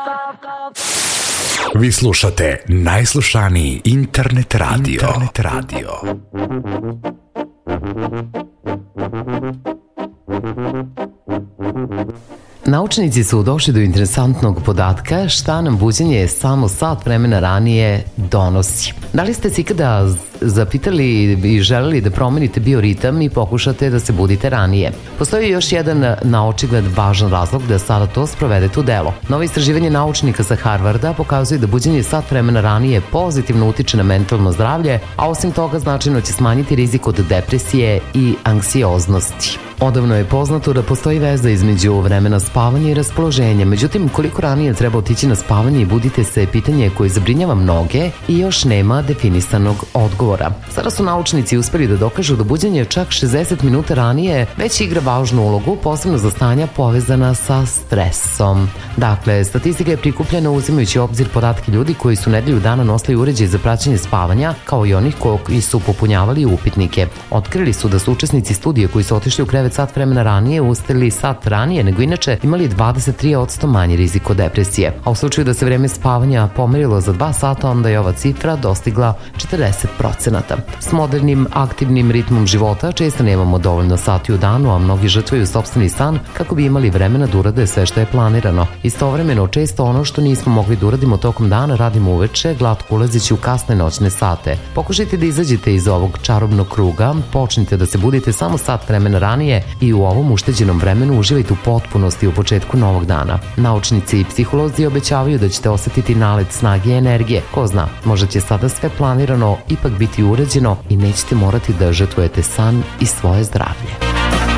Vi slušate najslušaniji internet radio. Naučnici su došli do interesantnog podatka šta nam buđenje samo sat vremena ranije donosi. Da li ste se ikada zapitali i želeli da promenite bioritam i pokušate da se budite ranije? Postoji još jedan na očigled važan razlog da sada to sprovedete u delo. Novo istraživanje naučnika sa Harvarda pokazuje da buđenje sat vremena ranije pozitivno utiče na mentalno zdravlje, a osim toga značajno će smanjiti rizik od depresije i anksioznosti. Odavno je poznato da postoji veza između vremena spavanja i raspoloženja, međutim koliko ranije treba otići na spavanje i budite se pitanje koje zabrinjava mnoge i još nema definisanog odgovora. Sada su naučnici uspeli da dokažu da buđenje čak 60 minuta ranije već igra važnu ulogu, posebno za stanja povezana sa stresom. Dakle, statistika je prikupljena uzimajući u obzir podatke ljudi koji su nedelju dana nosili uređaj za praćenje spavanja, kao i onih koji su popunjavali upitnike. Otkrili su da su učesnici studije koji su otišli u krevet sat vremena ranije ustali sat ranije nego inače imali 23% manji rizik od depresije. A u slučaju da se vreme spavanja pomerilo za 2 sata, onda je ova cifra dostigla 40%. S modernim aktivnim ritmom života često nemamo dovoljno sati u danu, a mnogi žrtvuju sopstveni san kako bi imali vremena da urade sve što je planirano. Istovremeno, često ono što nismo mogli da uradimo tokom dana radimo uveče, glatko ulazeći u kasne noćne sate. Pokušajte da izađete iz ovog čarobnog kruga, počnite da se budite samo sat vremena ranije i u ovom ušteđenom vremenu uživajte u potpunosti u početku novog dana. Naučnici i psiholozi obećavaju da ćete osetiti nalet snage i energije. Ko zna, možda će sada sve planirano ipak biti urađeno i nećete morati da žrtvujete san i svoje zdravlje.